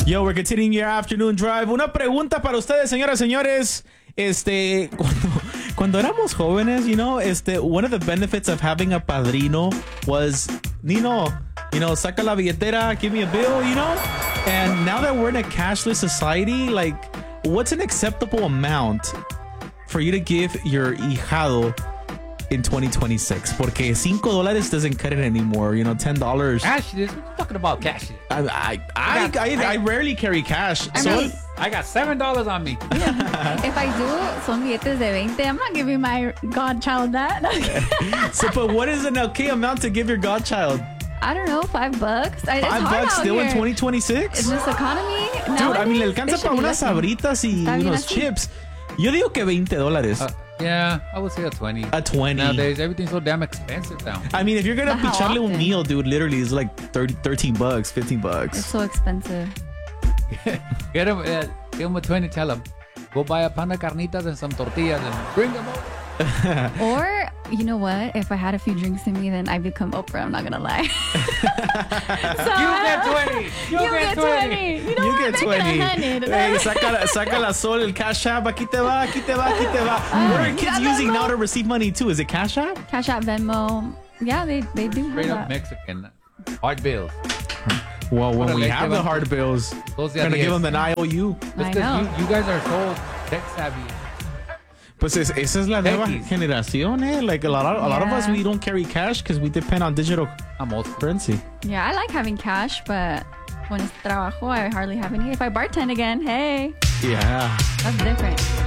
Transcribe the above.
Yo, we're continuing your afternoon drive. Una pregunta para ustedes, señoras, señores. Cuando éramos jóvenes, one of the benefits of having a padrino was, saca la billetera, give me a bill, And now that we're in a cashless society, like, what's an acceptable amount for you to give your hijado in 2026? Porque $5 doesn't cut it anymore. $10. Cash this? What you talking about cash? I rarely carry cash. I got $7 on me. If I do, son billetes de 20. I'm not giving my godchild that. But what is an okay amount to give your godchild? I don't know, $5. $5 still in 2026? In this economy? Dude, le alcanza para unas sabritas y unos chips. Yo digo que $20. Yeah, I would say a 20. A 20. Nowadays, everything's so damn expensive now. I mean, if you're going to picharle un meal, dude, literally, it's like $13, $15. It's so expensive. Give him a 20, tell him, go buy a pan of carnitas and some tortillas and bring them over. Or, you know what? If I had a few drinks in me, then I become Oprah. I'm not going to lie. You get 20. You get 20. You know you what? get 20. Hey, saca la sol, el Cash App. Aquí te va. What are kids using now to receive money too? Is it Cash App? Cash App, Venmo. Yeah, they do Straight have up that. Mexican. Hard bills. Well, when we have the hard bills, we're going to give them an IOU. I know. You guys are so tech savvy. Pues esa es la nueva generación, eh? Like a lot of us, we don't carry cash because we depend on digital currency. Yeah, I like having cash, but when it's trabajo, I hardly have any. If I bartend again, hey. Yeah. That's different.